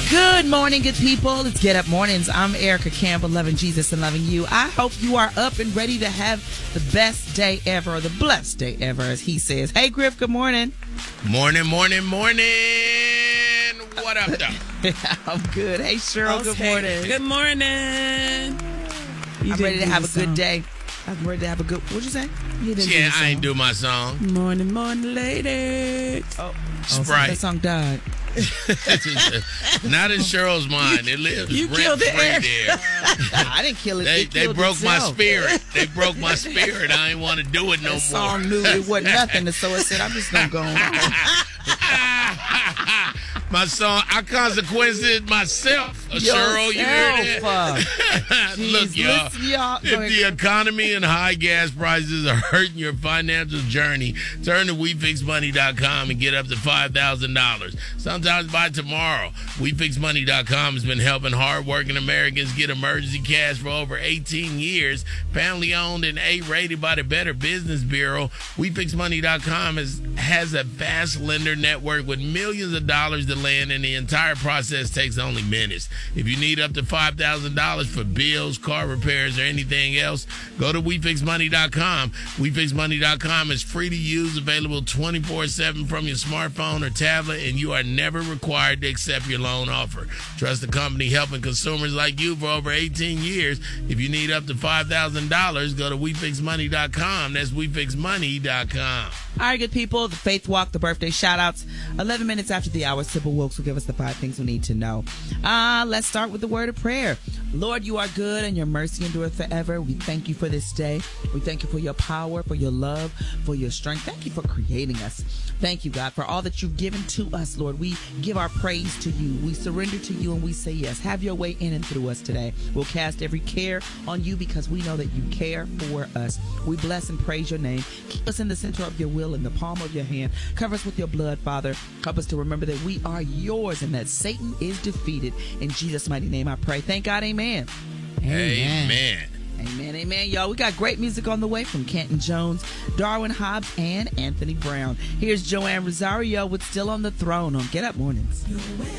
Good morning, good people. It's Get Up Mornings. I'm Erica Campbell, loving Jesus and loving you. I hope you are up and ready to have the best day ever, or the blessed day ever, as he says. Hey, Griff, good morning. Morning. What up, though? I'm good. Hey, Cheryl, good morning. Good morning. I'm ready to have a good day. I'm ready to have a good... What'd you say? Yeah, I ain't do my song. Morning, lady. Sprite. That song died. Not in Cheryl's mind. It lives You killed it, rent free there. I didn't kill it. They broke my spirit. They broke my spirit. I ain't want to do it no more. The song knew it wasn't nothing, so it said, I'm just going to go on. My song, I consequenced myself. Cheryl, you hear that? Look, y'all, if the economy and high gas prices are hurting your financial journey, turn to WeFixMoney.com and get up to $5,000. Sometimes by tomorrow. WeFixMoney.com has been helping hardworking Americans get emergency cash for over 18 years. Family owned and A-rated by the Better Business Bureau, WeFixMoney.com has a vast lender network with millions of dollars to lend, and the entire process takes only minutes. If you need up to $5,000 for bills, car repairs, or anything else, go to WeFixMoney.com. WeFixMoney.com is free to use, available 24/7 from your smartphone or tablet, and you are never required to accept your loan offer. Trust the company helping consumers like you for over 18 years. If you need up to $5,000, go to WeFixMoney.com. That's WeFixMoney.com. All right, good people. The Faith Walk, the birthday shout-outs. 11 minutes after the hour, Sybil Wilkes will give us the 5 things we need to know. Let's start with the word of prayer. Lord, you are good and your mercy endureth forever. We thank you for this day. We thank you for your power, for your love, for your strength. Thank you for creating us. Thank you, God, for all that you've given to us, Lord. We give our praise to you. We surrender to you and we say yes. Have your way in and through us today. We'll cast every care on you because we know that you care for us. We bless and praise your name. Keep us in the center of your will, in the palm of your hand. Cover us with your blood, Father. Help us to remember that we are yours and that Satan is defeated. In Jesus' mighty name I pray. Thank God, amen. Amen. Amen, y'all. We got great music on the way from Canton Jones, Darwin Hobbs, and Anthony Brown. Here's Joanne Rosario with Still on the Throne on Get Up Mornings.